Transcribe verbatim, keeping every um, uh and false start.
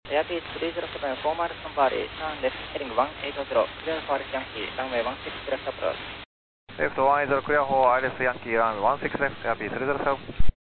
Airbus three zero seven four miles from Bali, turn left heading one eight zero, clear for Alice Yankee, runway one six left approach. Left one eight zero, clear for Alice Yankee, runway one six left, Airbus three zero seven.